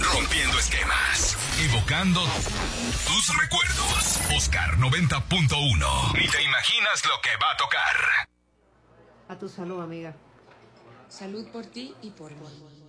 Rompiendo esquemas. Evocando tus recuerdos. Oscar 90.1. Ni te imaginas lo que va a tocar. A tu salud, amiga. Salud por ti y por mí.